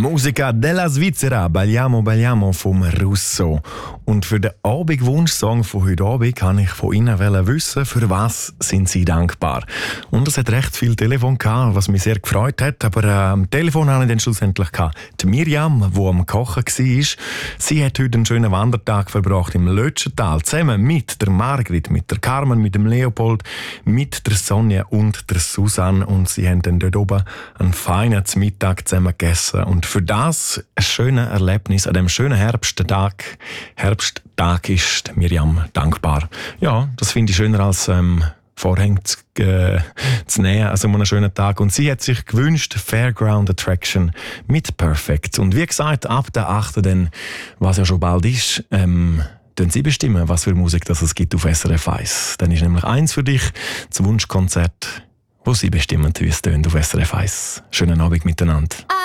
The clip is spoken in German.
Musica della Svizzera, Balliamo Balliamo vom Russo. Und für den Abendwunschsong von heute Abend kann ich von Ihnen wissen, für was sind Sie dankbar. Und es hat recht viel Telefon gehabt, was mich sehr gefreut hat. Aber am Telefon habe ich dann schlussendlich gehabt. Die Mirjam, die am Kochen war, sie hat heute einen schönen Wandertag verbracht im Lötschental, zusammen mit der Margrit, mit der Carmen, mit dem Leopold, mit der Sonja und der Susanne. Und sie haben dann dort oben einen feinen Mittag zusammen gegessen. Und für das ein schönes Erlebnis an dem schönen Herbsttag ist Mirjam dankbar. Ja, das finde ich schöner als Vorhänge zu nähen, also einen schönen Tag. Und sie hat sich gewünscht, Fairground Attraction mit Perfect. Und wie gesagt, ab der 8., dann, was ja schon bald ist, dann Sie bestimmen, was für Musik das es gibt auf SRF 1. Dann ist nämlich eins für dich, das Wunschkonzert, wo Sie bestimmen, wie es tönt auf SRF 1. Schönen Abend miteinander.